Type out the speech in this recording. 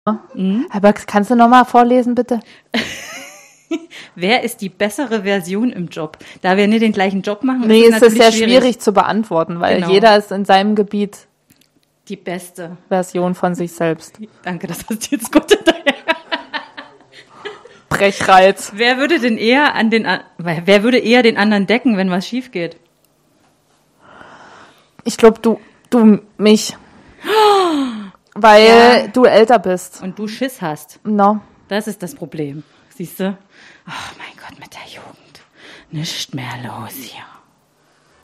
Aber kannst du nochmal vorlesen, bitte? Wer ist die bessere Version im Job? Da wir nicht den gleichen Job machen, Nee, ist es ist sehr schwierig zu beantworten, weil Genau. jeder ist in seinem Gebiet die beste Version von sich selbst. Danke, das hast du jetzt gut hinterher. Brechreiz. Wer würde eher den anderen decken, wenn was schief geht? Ich glaube, du mich. Weil du älter bist. Und du Schiss hast. No. Das ist das Problem. Siehst du? Ach mein Gott, mit der Jugend. Nicht mehr los hier.